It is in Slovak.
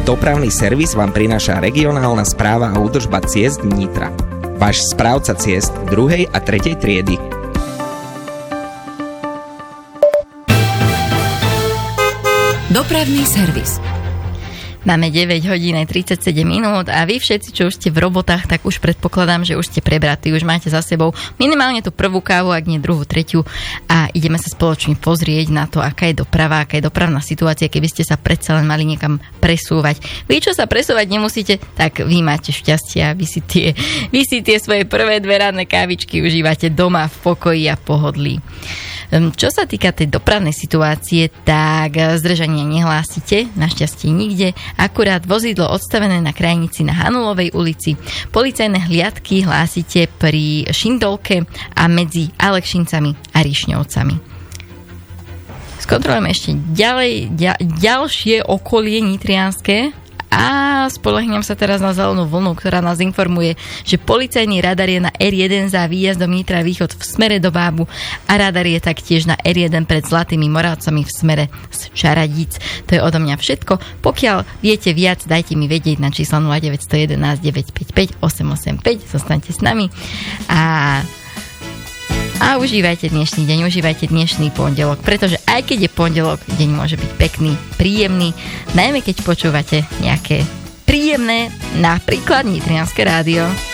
Dopravný servis vám prináša regionálna správa a údržba ciest Nitra. Váš správca ciest 2. a 3. triedy. Dopravný servis. Máme 9 hodín a 37 minút a vy všetci, čo už ste v robotách, tak už predpokladám, že už ste prebratí, už máte za sebou minimálne tú prvú kávu, ak nie druhú, tretiu a ideme sa spoločne pozrieť na to, aká je doprava, aká je dopravná situácia, keby ste sa predsa len mali niekam presúvať. Vy, čo sa presúvať nemusíte, tak vy máte šťastie a vy si tie svoje prvé 2 ranné kávičky užívate doma v pokoji a pohodlí. Čo sa týka tej dopravnej situácie, tak zdržanie nehlásite, našťastie nikde, akurát vozidlo odstavené na krajnici na Hanulovej ulici. Policajné hliadky hlásite pri Šindolke a medzi Alekšincami a Rišňovcami. Skontrolujeme ešte ďalšie okolie nitrianske a spoľahniem sa teraz na zelenú vlnu, ktorá nás informuje, že policajný radar je na R1 za výjazdom Nitra východ v smere do Bábu a radar je taktiež na R1 pred Zlatými Moravcami v smere z Čaradíc. To je odo mňa všetko. Pokiaľ viete viac, dajte mi vedieť na číslo 0911 955 885. Zostaňte s nami a užívajte dnešný deň, užívajte dnešný pondelok, pretože aj keď je pondelok, deň môže byť pekný, príjemný, najmä keď počúvate nejaké príjemné, napríklad Nitrianske rádio.